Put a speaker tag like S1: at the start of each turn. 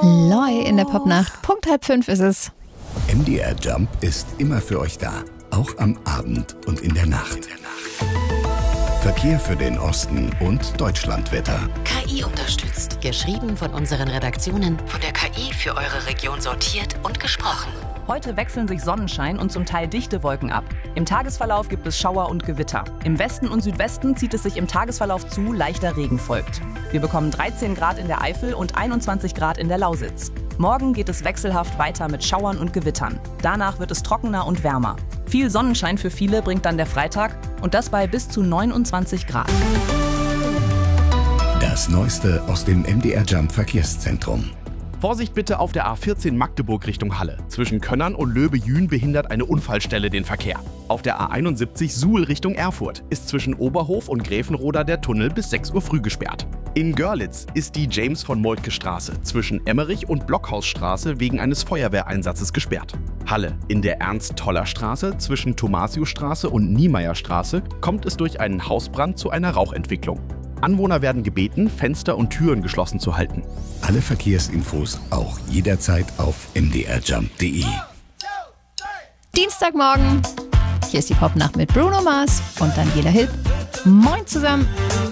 S1: Loi in der Popnacht. Punkt 4:30 ist es.
S2: MDR Jump ist immer für euch da, auch am Abend und in der Nacht. Verkehr für den Osten und Deutschlandwetter.
S3: KI unterstützt. Geschrieben von unseren Redaktionen, von der KI für eure Region sortiert und gesprochen.
S4: Heute wechseln sich Sonnenschein und zum Teil dichte Wolken ab. Im Tagesverlauf gibt es Schauer und Gewitter. Im Westen und Südwesten zieht es sich im Tagesverlauf zu, leichter Regen folgt. Wir bekommen 13 Grad in der Eifel und 21 Grad in der Lausitz. Morgen geht es wechselhaft weiter mit Schauern und Gewittern. Danach wird es trockener und wärmer. Viel Sonnenschein für viele bringt dann der Freitag und das bei bis zu 29 Grad.
S2: Das Neueste aus dem MDR Jump Verkehrszentrum.
S5: Vorsicht bitte auf der A14 Magdeburg Richtung Halle. Zwischen Könnern und Löbe-Jühn behindert eine Unfallstelle den Verkehr. Auf der A71 Suhl Richtung Erfurt ist zwischen Oberhof und Gräfenroda der Tunnel bis 6 Uhr früh gesperrt. In Görlitz ist die James-von-Moltke-Straße zwischen Emmerich und Blockhausstraße wegen eines Feuerwehreinsatzes gesperrt. Halle. In der Ernst-Toller-Straße zwischen Thomasiusstraße und Niemeyerstraße kommt es durch einen Hausbrand zu einer Rauchentwicklung. Anwohner werden gebeten, Fenster und Türen geschlossen zu halten.
S2: Alle Verkehrsinfos auch jederzeit auf mdrjump.de.
S1: Dienstagmorgen. Hier ist die Popnacht mit Bruno Mars und Daniela Hilb. Moin zusammen.